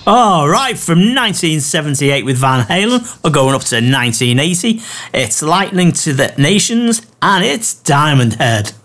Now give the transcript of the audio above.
All right, from 1978 with Van Halen, we're going up to 1980. It's Lightning to the Nations, and it's Diamond Head.